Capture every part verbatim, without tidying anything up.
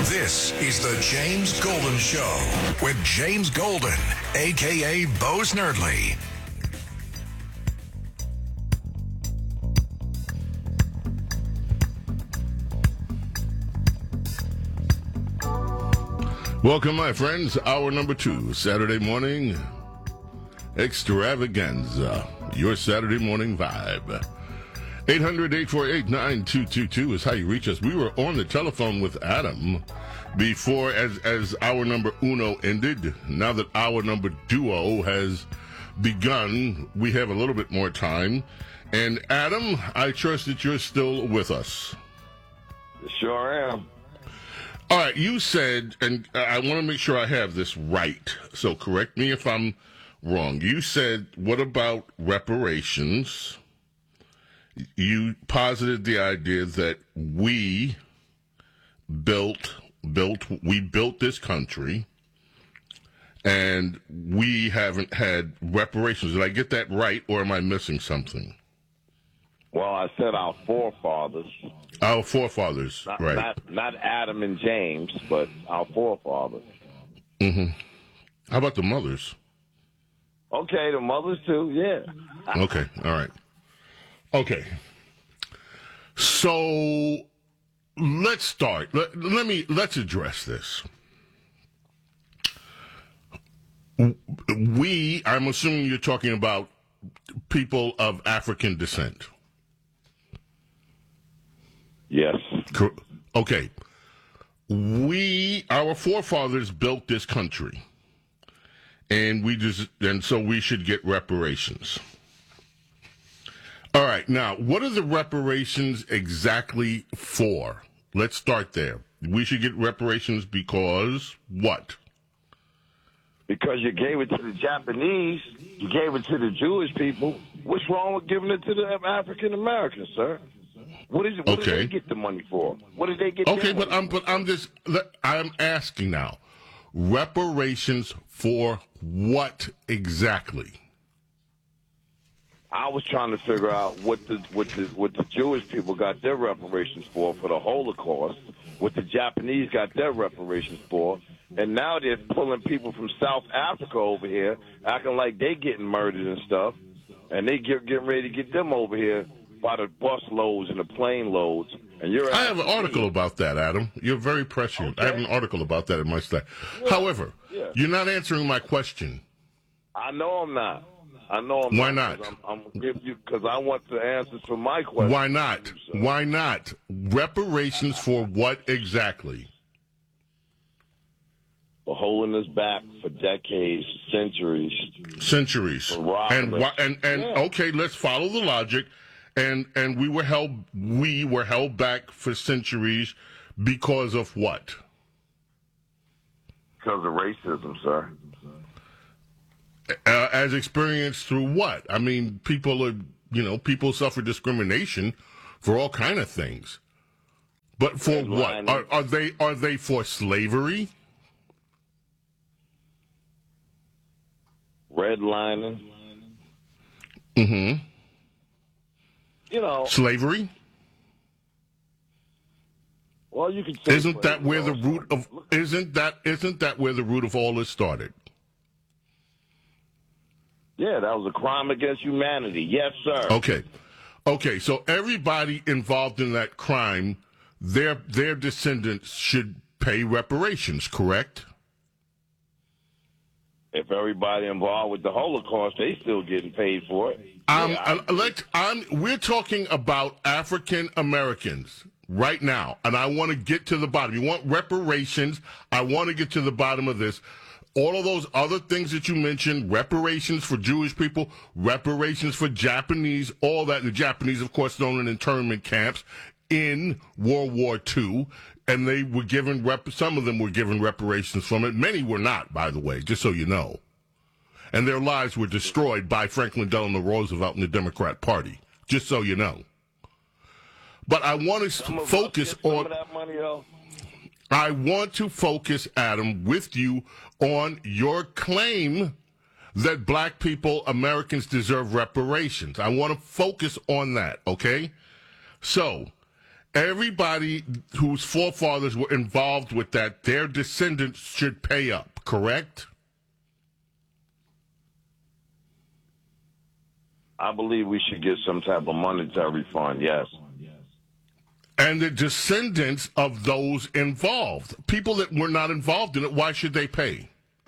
This is the James Golden Show with James Golden, a k a. Bo Snerdley. Welcome, my friends. Hour number two, Saturday morning extravaganza. Your Saturday morning vibe. eight hundred, eight four eight, nine two two two is how you reach us. We were on the telephone with Adam before, as as hour number uno ended. Now that hour number duo has begun, we have a little bit more time. And Adam, I trust that you're still with us. Sure am. All right, you said, and I want to make sure I have this right, so correct me if I'm wrong. You said, what about reparations? You posited the idea that we built, built, we built this country, and we haven't had reparations. Did I get that right, or am I missing something? Well, I said our forefathers. Our forefathers, not, right. Not, not Adam and James, but our forefathers. Mm-hmm. How about the mothers? Okay, the mothers too, yeah. Okay, all right. Okay. So let's start. Let, let me, let's address this. We, I'm assuming you're talking about people of African descent. Yes. Okay. We, our forefathers built this country. And we just, and so we should get reparations. All right. Now, what are the reparations exactly for? Let's start there. We should get reparations because what? Because you gave it to the Japanese, you gave it to the Jewish people. What's wrong with giving it to the African Americans, sir? What is it? What okay. did they get the money for? What did they get? Okay, but money I'm but I'm just I'm asking now. Reparations for what exactly? I was trying to figure out what the what the what the Jewish people got their reparations for for the Holocaust, what the Japanese got their reparations for, and now they're pulling people from South Africa over here, acting like they getting murdered and stuff, and they get getting ready to get them over here by the bus loads and the plane loads. And you're I have an article about that, Adam. You're very prescient. Okay. I have an article about that in my stack. Yeah. However, yeah. You're not answering my question. I know I'm not. I know I'm Why not. not? I'm, I'm going to give you, because I want the answers for my question. Why not? You, Why not? Reparations for what exactly? For holding us back for decades, centuries. Centuries. And, why, and, and yeah. Okay, let's follow the logic. And and we were held we were held back for centuries because of what? Because of racism, sir. Uh, as experienced through what? I mean, people are you know people suffer discrimination for all kind of things, but for Red what? lining. Are, are they are they for slavery? Redlining. Mm-hmm. You know, slavery. Well, you can. Say isn't that where the root of? Isn't that isn't that where the root of all this started? Yeah, that was a crime against humanity. Yes, sir. Okay, okay. So everybody involved in that crime, their their descendants should pay reparations. Correct? If everybody involved with the Holocaust, they still getting paid for it. Um, yeah, I, let, I'm, we're talking about African Americans right now, and I want to get to the bottom. You want reparations? I want to get to the bottom of this. All of those other things that you mentioned, reparations for Jewish people, reparations for Japanese, all that. The Japanese, of course, thrown in internment camps in World War Two, and they were given, rep- some of them were given reparations from it. Many were not, by the way, just so you know. And their lives were destroyed by Franklin Delano Roosevelt and the Democrat Party, just so you know. But I want to focus on... Money, I want to focus, Adam, with you on your claim that black people, Americans, deserve reparations. I want to focus on that, okay? So, everybody whose forefathers were involved with that, their descendants should pay up, correct? I believe we should get some type of monetary fund, yes. And the descendants of those involved, people that were not involved in it, why should they pay?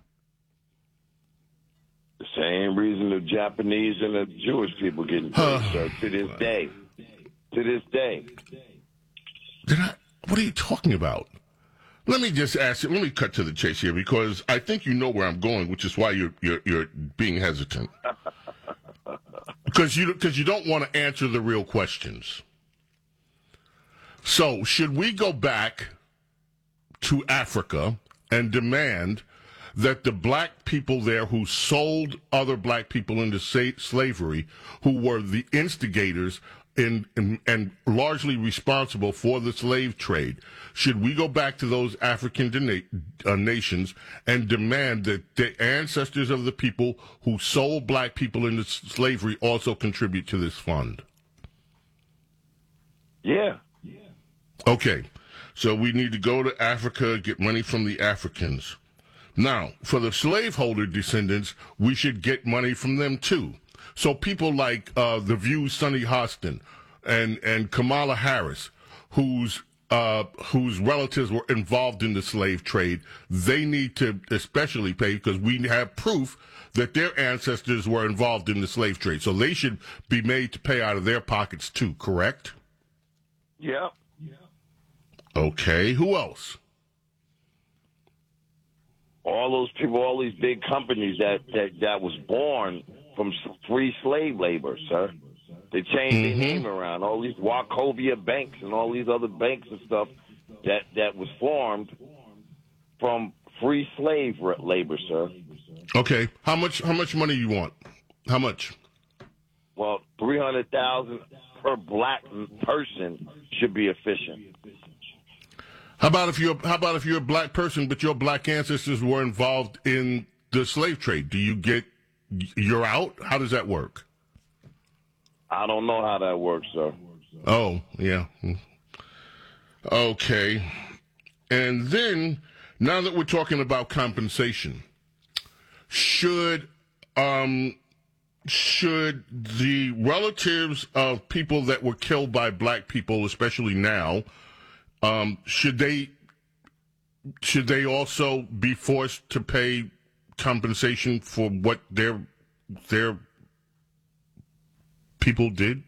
The same reason the Japanese and the Jewish people getting paid, sir, to this day. To this day. Did I, what are you talking about? Let me just ask you, let me cut to the chase here, because I think you know where I'm going, which is why you're you're, you're being hesitant. Because you, because you don't want to answer the real questions. So, should we go back to Africa and demand that the black people there who sold other black people into sa- slavery, who were the instigators in, in, and largely responsible for the slave trade, should we go back to those African dena- uh, nations and demand that the ancestors of the people who sold black people into slavery also contribute to this fund? Yeah. Okay, so we need to go to Africa, get money from the Africans. Now, for the slaveholder descendants, we should get money from them too. So people like uh, The View's Sonny Hostin and, and Kamala Harris, whose uh, whose relatives were involved in the slave trade, they need to especially pay because we have proof that their ancestors were involved in the slave trade. So they should be made to pay out of their pockets too, correct? Yeah. Okay, who else? All those people, all these big companies that, that, that was born from free slave labor, sir. They changed Mm-hmm. their name around. All these Wachovia banks and all these other banks and stuff that, that was formed from free slave labor, sir. Okay, how much how much money you want? How much? Well, three hundred thousand per black person should be efficient. How about if you're how about if you're a black person but your black ancestors were involved in the slave trade? Do you get you're out? How does that work? I don't know how that works, sir. Oh, yeah. Okay. And then now that we're talking about compensation, should um should the relatives of people that were killed by black people, especially now, Um, should they should they also be forced to pay compensation for what their their people did?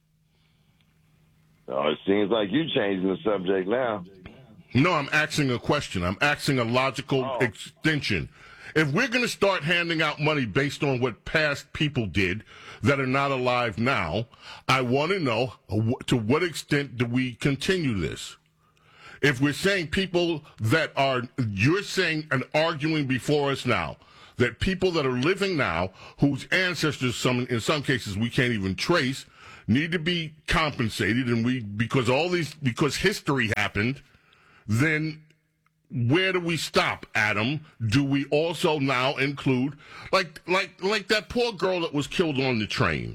Oh, it seems like you changing the subject now. No, I'm asking a question. I'm asking a logical Oh. extension. If we're going to start handing out money based on what past people did that are not alive now, I want to know uh, to what extent do we continue this? If we're saying people that are, you're saying and arguing before us now, that people that are living now, whose ancestors, some in some cases we can't even trace, need to be compensated, and we because all these because history happened, then where do we stop, Adam? Do we also now include like like like that poor girl that was killed on the train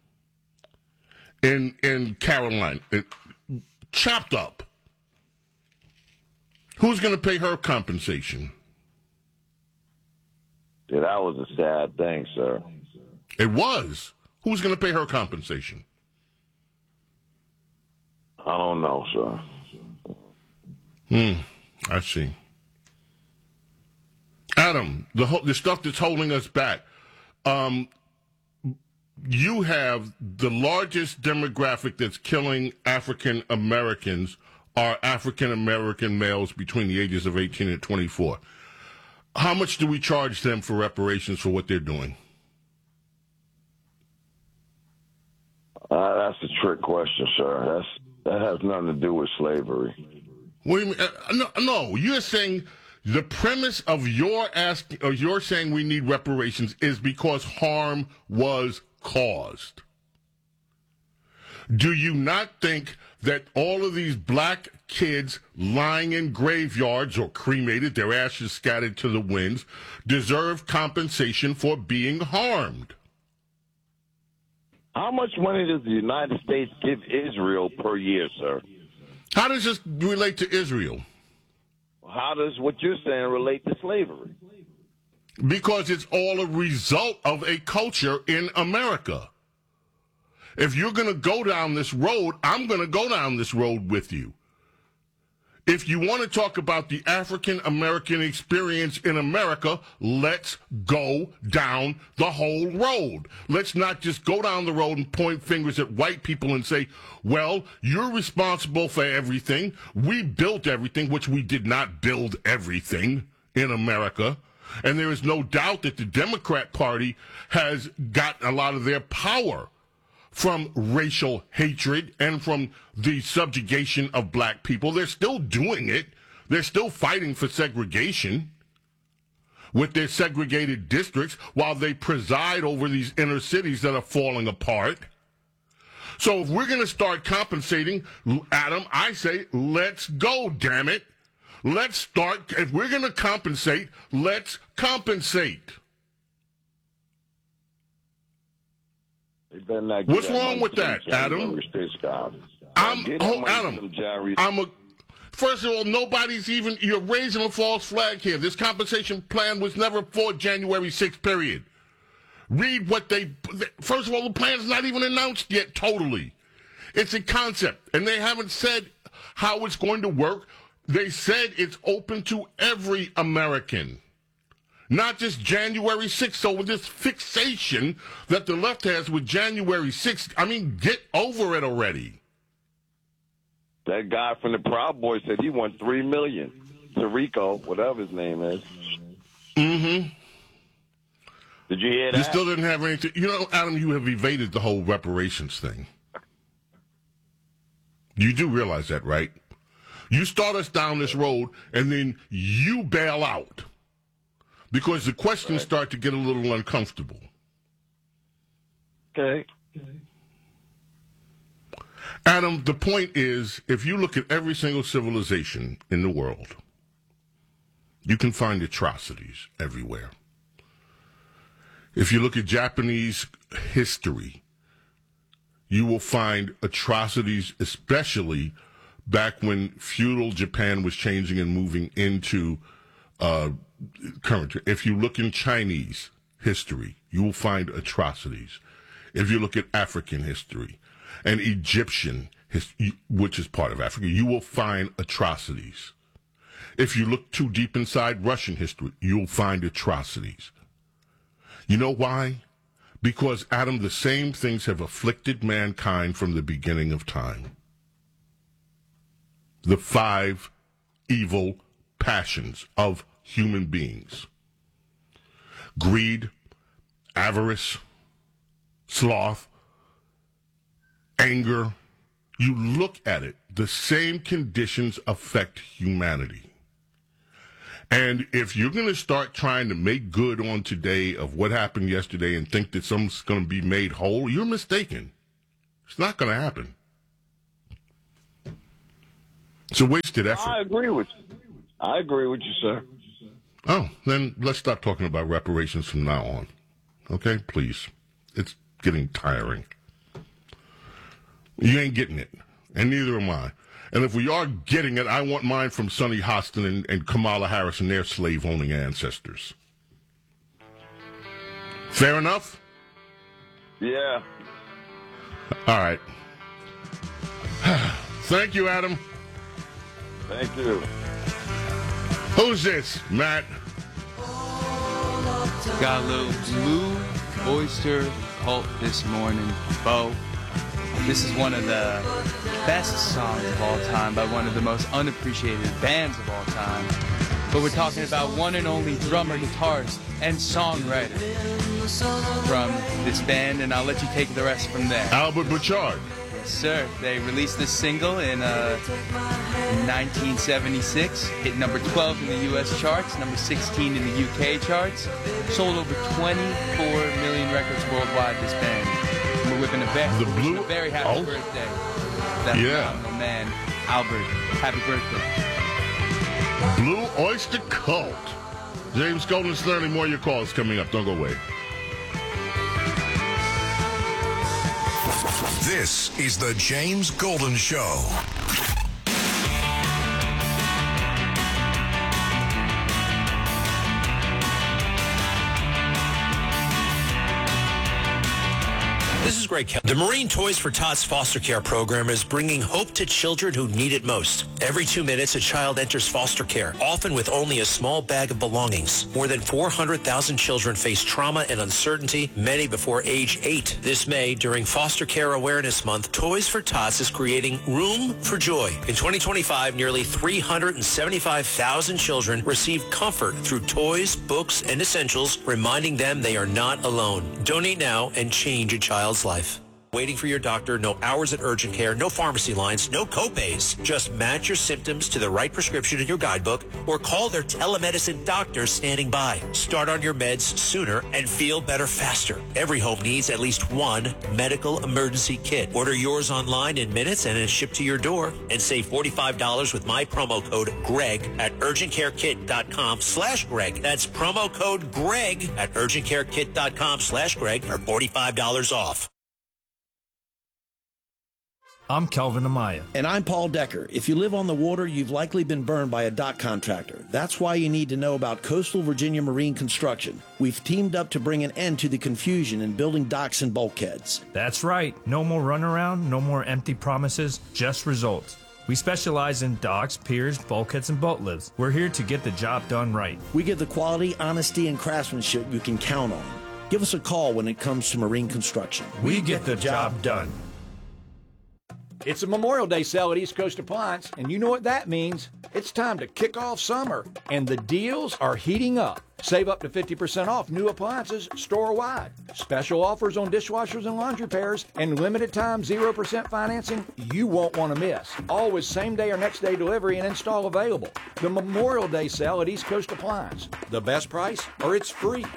in in Carolina, it, chopped up? Who's going to pay her compensation? Yeah, that was a sad thing, sir. It was. Who's going to pay her compensation? I don't know, sir. Hmm. I see. Adam, the ho- the stuff that's holding us back. Um, you have the largest demographic that's killing African Americans are African American males between the ages of eighteen and twenty-four. How much do we charge them for reparations for what they're doing? Uh, that's a trick question, sir. That's that has nothing to do with slavery. What do you mean? Uh, no, no, you're saying the premise of your asking, or you're saying we need reparations is because harm was caused. Do you not think that all of these black kids lying in graveyards or cremated, their ashes scattered to the winds, deserve compensation for being harmed? How much money does the United States give Israel per year, sir? How does this relate to Israel? How does what you're saying relate to slavery? Because it's all a result of a culture in America. If you're going to go down this road, I'm going to go down this road with you. If you want to talk about the African American experience in America, let's go down the whole road. Let's not just go down the road and point fingers at white people and say, well, you're responsible for everything. We built everything, which we did not build everything in America. And there is no doubt that the Democrat Party has gotten a lot of their power from racial hatred and from the subjugation of black people. They're still doing it. They're still fighting for segregation with their segregated districts while they preside over these inner cities that are falling apart. So if we're going to start compensating, Adam, I say, let's go, damn it. Let's start. If we're going to compensate, let's compensate. What's wrong with that, Adam? I'm, oh, Adam, I'm a, first of all, nobody's even, you're raising a false flag here. This compensation plan was never for January sixth, period. Read what they, first of all, the plan's not even announced yet totally. It's a concept, and they haven't said how it's going to work. They said it's open to every American. Not just January sixth. So with this fixation that the left has with January sixth, I mean, get over it already. That guy from the Proud Boys said he won three million dollars. Tarico, whatever his name is. Mm-hmm. Did you hear that? You still didn't have anything. You know, Adam, you have evaded the whole reparations thing. You do realize that, right? You start us down this road, and then you bail out. Because the questions right. start to get a little uncomfortable. Okay. Adam, the point is, if you look at every single civilization in the world, you can find atrocities everywhere. If you look at Japanese history, you will find atrocities, especially back when feudal Japan was changing and moving into uh, current. If you look in Chinese history, you will find atrocities. If you look at African history and Egyptian history, which is part of Africa, you will find atrocities. If you look too deep inside Russian history, you'll find atrocities. You know why? Because, Adam, the same things have afflicted mankind from the beginning of time. The five evil passions of human beings. Greed, avarice, sloth, anger. You look at it, the same conditions affect humanity. And if you're going to start trying to make good on today of what happened yesterday and think that something's going to be made whole, you're mistaken. It's not going to happen. It's a wasted effort. I agree with you. I agree with you, sir. Oh, then let's stop talking about reparations from now on. Okay, please. It's getting tiring. You ain't getting it, and neither am I. And if we are getting it, I want mine from Sonny Hostin and, and Kamala Harris and their slave-owning ancestors. Fair enough? Yeah. All right. Thank you, Adam. Thank you. Who's this, Matt? Got a little Blue Oyster Cult this morning, Bo. This is one of the best songs of all time by one of the most unappreciated bands of all time. But we're talking about one and only drummer, guitarist, and songwriter from this band, and I'll let you take the rest from there. Albert Bouchard. Yes, sir. They released this single in uh, nineteen seventy-six, hit number twelve in the U S charts, number sixteen in the U K charts, sold over twenty-four million records worldwide, this band. We're whipping a very, the blue, a very happy oh. birthday. That yeah. phenomenal man, Albert. Happy birthday. Blue Oyster Cult. James Golden's learning more of your calls coming up. Don't go away. This is the James Golden Show. Greg Kelly. The Marine Toys for Tots foster care program is bringing hope to children who need it most. Every two minutes, a child enters foster care, often with only a small bag of belongings. More than four hundred thousand children face trauma and uncertainty, many before age eight. This May, during Foster Care Awareness Month, Toys for Tots is creating Room for Joy. In twenty twenty-five, nearly three hundred seventy-five thousand children received comfort through toys, books, and essentials, reminding them they are not alone. Donate now and change a child's life. Waiting for your doctor, no hours at urgent care, no pharmacy lines, no copays. Just match your symptoms to the right prescription in your guidebook or call their telemedicine doctor standing by. Start on your meds sooner and feel better faster. Every home needs at least one medical emergency kit. Order yours online in minutes and it's shipped to your door. And save forty-five dollars with my promo code GREG at urgentcarekit.com slash Greg. That's promo code GREG at urgentcarekit.com slash Greg for forty-five dollars off. I'm Kelvin Amaya. And I'm Paul Decker. If you live on the water, you've likely been burned by a dock contractor. That's why you need to know about Coastal Virginia Marine Construction. We've teamed up to bring an end to the confusion in building docks and bulkheads. That's right. No more runaround, no more empty promises, just results. We specialize in docks, piers, bulkheads, and boat lifts. We're here to get the job done right. We give the quality, honesty, and craftsmanship you can count on. Give us a call when it comes to marine construction. We, we get, get the, the job, job done. It's a Memorial Day sale at East Coast Appliance, and you know what that means. It's time to kick off summer, and the deals are heating up. Save up to fifty percent off new appliances store-wide. Special offers on dishwashers and laundry pairs, and limited time zero percent financing you won't want to miss. Always same-day or next-day delivery and install available. The Memorial Day sale at East Coast Appliance. The best price, or it's free.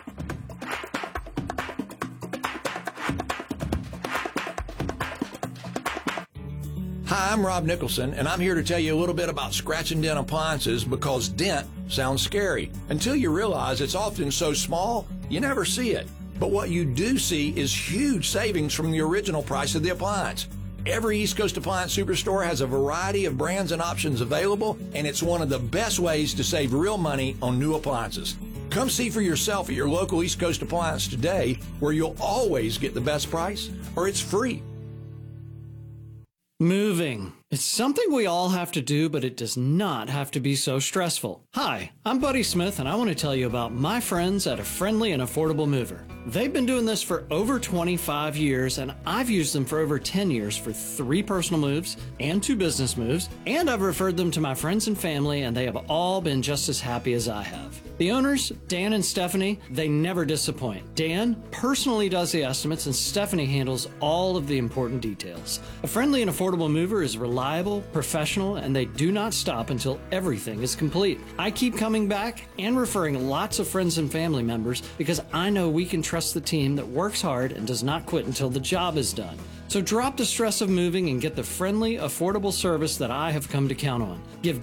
Hi, I'm Rob Nicholson, and I'm here to tell you a little bit about scratch and dent appliances because dent sounds scary until you realize it's often so small you never see it. But what you do see is huge savings from the original price of the appliance. Every East Coast Appliance Superstore has a variety of brands and options available, and it's one of the best ways to save real money on new appliances. Come see for yourself at your local East Coast Appliance today, where you'll always get the best price, or it's free. Moving. It's something we all have to do, but it does not have to be so stressful. Hi, I'm Buddy Smith, and I want to tell you about my friends at A Friendly and Affordable Mover. They've been doing this for over twenty-five years, and I've used them for over ten years for three personal moves and two business moves, and I've referred them to my friends and family, and they have all been just as happy as I have. The owners, Dan and Stephanie, they never disappoint. Dan personally does the estimates, and Stephanie handles all of the important details. A Friendly and Affordable Mover is reliable, professional, and they do not stop until everything is complete. I keep coming back and referring lots of friends and family members because I know we can trust the team that works hard and does not quit until the job is done. So drop the stress of moving and get the friendly, affordable service that I have come to count on. Give